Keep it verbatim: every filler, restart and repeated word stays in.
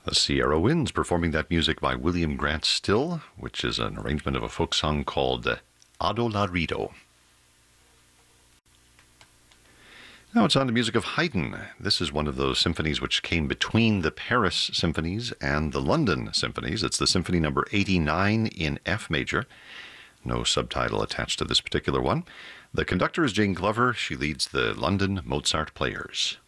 The Sierra Winds performing that music by William Grant Still, which is an arrangement of a folk song called Adolarido. Now it's on to music of Haydn. This is one of those symphonies which came between the Paris symphonies and the London symphonies. It's the symphony number eighty-nine in F major. No subtitle attached to this particular one. The conductor is Jane Glover. She leads the London Mozart Players.